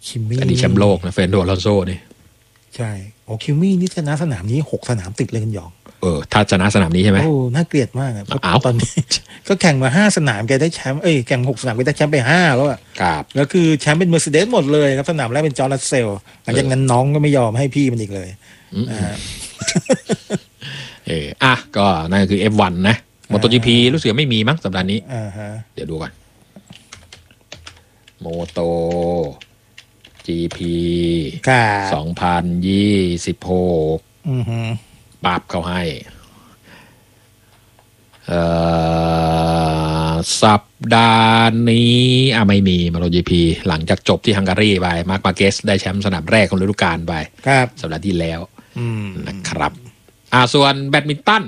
คิมมี่อดีตแชมป์โลกนะเฟรนโดอลอนโซนี่ใช่โอ้คิมมี่นี่ชนะสนามนี้6 สนามติดเลยกันหยองถ้าชนะสนามนี้ใช่ไหมโอ้น่าเกลียดมากเพราะตอนนี้ ก็แข่งมา5 สนามแกได้แชมป์แข่ง6 สนามแกได้แชมป์ไป5แล้วอ่ะครับแล้วคือแชมป์เป็น Mercedes หมดเลยครับสนามแรกเป็นจอร์จ รัสเซลหลังจากนั้นน้องก็ไม่ยอมให้พี่มันอีกเลยก็นั่นคือ F1 นะ MotoGP รู้สึกไม่มีมั้งสัปดาห์นี้เดี๋ยวดูก่อน MotoGP 2026ปรับเข้าให้สัปดาห์นี้ไม่มี MotoGP หลังจากจบที่ฮังการีไปมาร์ค มาร์เกสได้แชมป์สนามแรกของฤดูกาลไปสัปดาห์ที่แล้วนะครับส่วนแบดมินตัน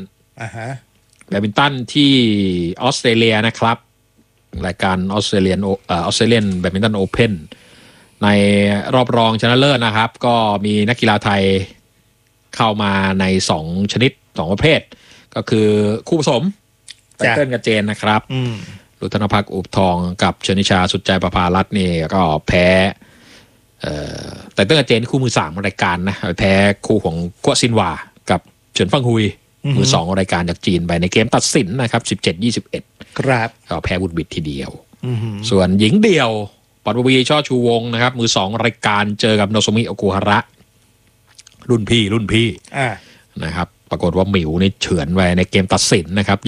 ที่ออสเตรเลียนะครับรายการออสเตรเลียนแบดมินตันโอเพ่นในรอบรองชนะเลิศนะครับก็มีนักกีฬาไทยเข้ามาใน2 ชนิด 2 ประเภทก็คือคู่ผสมไตเติ้ลกับเจนนะครับรุธนภักดิ์อุบทองกับชนิชาสุดใจประภารัตน์นี่ก็แพ้ไตเติ้ลกับเจนคู่มือ3ของรายการนะแพ้คู่ของกัวซินวากับเฉินฟังฮุยมือ2ของรายการจากจีนไปในเกมตัดสินนะครับ17-21 ครับก็แพ้บุดบิดทีเดียวส่วนหญิงเดี่ยวปัตวีช่อชูวงนะครับมือ2รายการเจอกับโนโซมิโอกุฮาระรุ่นพี่นะครับปรากฏว่าหมิวนี่เฉือนไปในเกมตัดสินนะครับ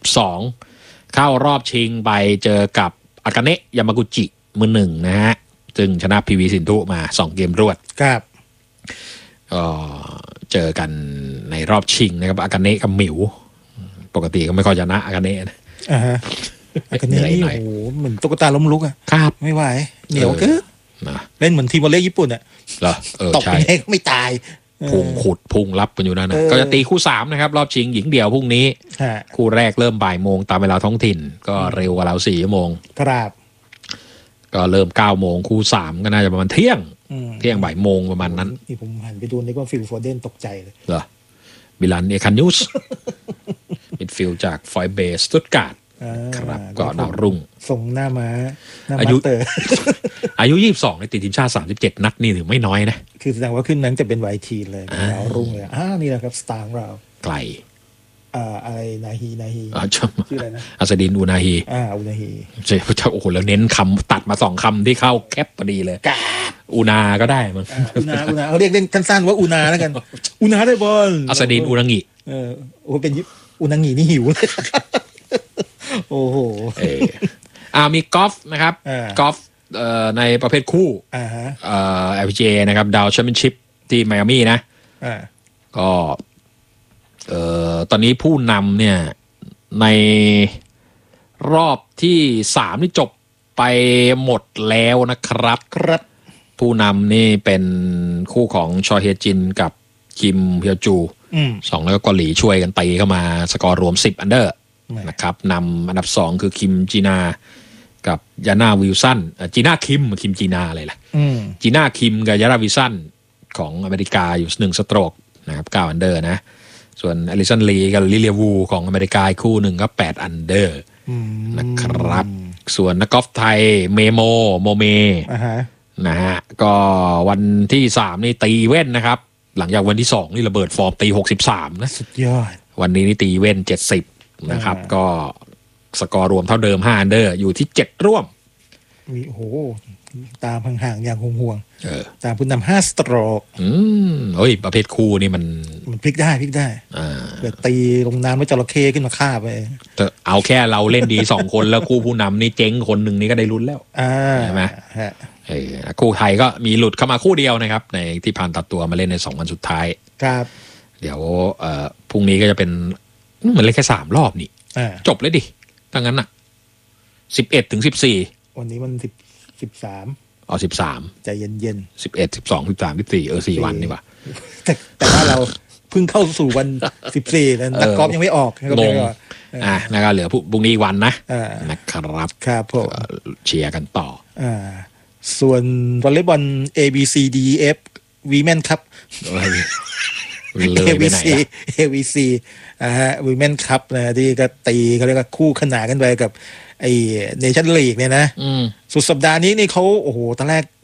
21-12เข้ารอบชิงไปเจอกับอากาเนะยามากุจิมือ1นะฮะซึ่งชนะพีวีสินธุมา2 เกมรวดครับก็เจอกันในรอบชิงนะครับอากาเนะกับหมิวปกติก็ไม่ค่อยชนะอากาเนะนะอากาเนะนี่โอ้โหเหมือนตุ๊กตาล้มลุกอ่ะครับไม่ไหวเหนียวเกินเล่นเหมือนทีมวอลเลย์ญี่ปุ่นอ่ะเหรอตบไปเองไม่ตายพุงขุดพุงรับกันอยู่นั่นนะก็จะตีคู่3นะครับรอบชิงหญิงเดี่ยวพรุ่งนี้คู่แรกเริ่มบ่ายโมงตามเวลาท้องถิ่นก็เร็วกว่าเรา4 ชั่วโมงครับก็เริ่ม9 โมงคู่3ก็น่าจะประมาณเที่ยงบ่ายโมงประมาณนั้นนี่ผมหันไปดูนึกว่าฟิลโฟเดนตกใจเลยเหรอบิลันเอคันยูสมิดฟิลจากฟอยเบสสตุตการ์ดครับก็ดาวรุ่งส่งหน้าม้าอายุ22ในติดทีมชาติ37 นัดนี่ถือไม่น้อยนะคือแสดงว่าขึ้นนั้นจะเป็นไวทีเลยดาวรุ่งเลยนี่แหละครับสตาร์เราไกลอะไรนาฮีชื่ออะไรนะอัสดินอูนาฮีอูนาฮีใช่โอ้โหแล้วเน้นคำตัดมา2 คำที่เข้าแคปพอดีเลยอูนาก็ได้มั้งอูนาเขาเรียกสั้นๆว่าอูนาแล้วกันอูนาได้บอลอัสดินอูนางิโอ้เป็นอูนางินี่หิวเลยโอ้โหมีกอล์ฟนะครับกอล์ฟในประเภทคู่LPGA นะครับดาวแชมเปี้ยนชิพที่ไมอามี่นะก็ตอนนี้ผู้นำเนี่ยในรอบที่3นี่จบไปหมดแล้วนะครับผู้นำนี่เป็นคู่ของชอเฮจินกับคิมเฮียจู2แล้วก็เกาหลีช่วยกันตีเข้ามาสกอร์รวม10 อันเดอร์นะครับนำอันดับ2คือคิมจีนากับยาน่าวิลสันจีน่าคิมจีนาอะไรล่ะจีน่าคิมกับยาน่าวิลสันของอเมริกาอยู่1 สโตรกนะครับ9 อันเดอร์นะส่วนอลิสันลีกับลิเลียวูของอเมริกาคู่หนึ่งก็8 อันเดอร์นะครับส่วนนักกอล์ฟไทยโมเมนะฮะก็วันที่3นี่ตีเว้นนะครับหลังจากวันที่2นี่ระเบิดฟอร์มตี63นะสุดยอดวันนี้นี่ตีเว้น70นะครับก็สกอร์รวมเท่าเดิม5 อันเดอร์อยู่ที่7 ร่วมมีโอ้โหตามห่างๆอย่างห่วงตามผู้นำ5 สโตรกประเภทคู่นี่มันพลิกได้เกิดตีลงน้ำไม่จระเข้ขึ้นมาฆ่าไปเอาแค่เราเล่นดี2 คนแล้วคู่ผู้นำนี่เจ๊งคนหนึ่งนี่ก็ได้ลุ้นแล้วใช่ไหมคู่ไทยก็มีหลุดเข้ามาคู่เดียวนะครับในที่ผ่านตัดตัวมาเล่นใน2 วันสุดท้ายครับเดี๋ยวพรุ่งนี้ก็จะเป็นมันเล่นแค่3 รอบนี่จบเลยดิถ้างั้น11-14 วันนี้มัน13 13 ใจเย็นๆ11 12 13 14 4 วันนี่ป่ะแต่ว่าเราเพิ่งเข้าสู่วัน14แล้วนักกอล์ฟยังไม่ออกงงนะครับเหลือพรุ่งนี้วันนะครับครับผมเชียร์กันต่อส่วนวอลเลย์บอล ABCDEF Women Cup AVC Women Cup นะที่ก็ตีเขาเรียกว่าคู่ขนานกันไปกับไอ้เนชั่นลีกเนี่ยนะสุดสัปดาห์นี้นี่เขาโอ้โหตอนแรก